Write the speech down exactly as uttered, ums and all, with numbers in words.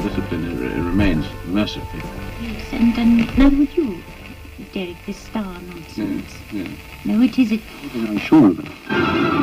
discipline it, it remains mercifully. Yes, and, and now would you, Derek, this star nonsense? Yeah, yeah. No, it is it. I'm sure of it.